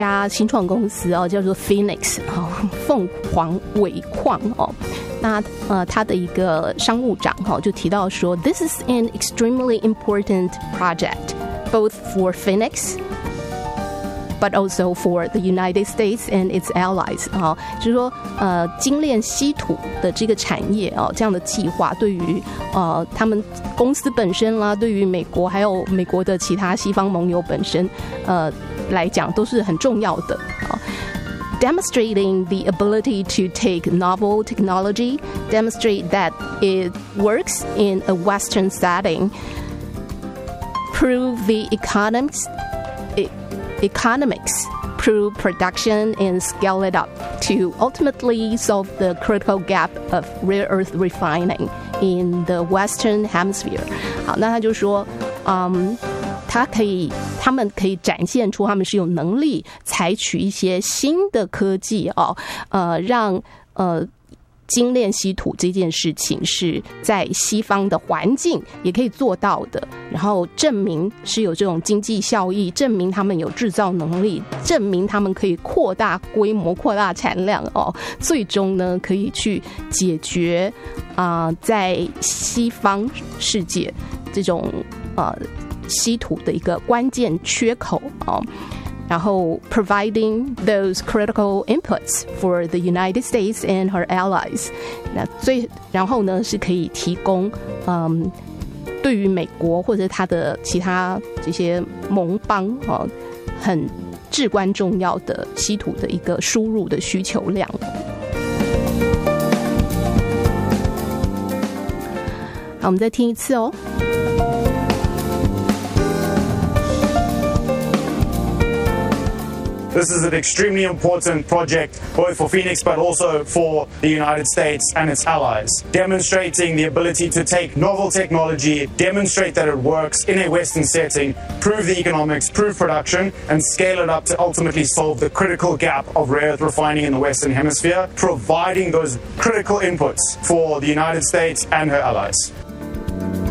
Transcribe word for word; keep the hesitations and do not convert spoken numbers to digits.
家新创公司哦，叫做 Phoenix 哦，凤凰伟矿哦。那呃，他的一个商务长哈、哦、就提到说 ，This is an extremely important project, both for Phoenix.But also for the United States and its allies 啊，就是说，呃，精炼稀土的这个产业啊，这样的计划对于呃他们公司本身啦，对于美国还有美国的其他西方盟友本身，呃来讲都是很重要的啊。Demonstrating the ability to take novel technology, demonstrate that it works in a Western setting, prove the economics.Economics, prove production, and scale it up to ultimately solve the critical gap of rare earth refining in the Western Hemisphere. 好，那他就说，嗯，他可以，他们可以展现出他们是有能力采取一些新的科技哦，呃，让呃。精炼稀土这件事情是在西方的环境也可以做到的，然后证明是有这种经济效益，证明他们有制造能力，证明他们可以扩大规模、扩大产量哦，最终呢可以去解决啊、呃、在西方世界这种呃稀土的一个关键缺口哦。然后 providing those critical inputs for the United States and her allies， 那最然后呢是可以提供嗯对于美国或者它的其他这些盟邦哦很至关重要的稀土的一个输入的需求量。好，我们再听一次哦。 This is an extremely important project, both for Phoenix but also for the United States and its allies, demonstrating the ability to take novel technology, demonstrate that it works in a Western setting, prove the economics, prove production, and scale it up to ultimately solve the critical gap of rare earth refining in the Western Hemisphere, providing those critical inputs for the United States and her allies.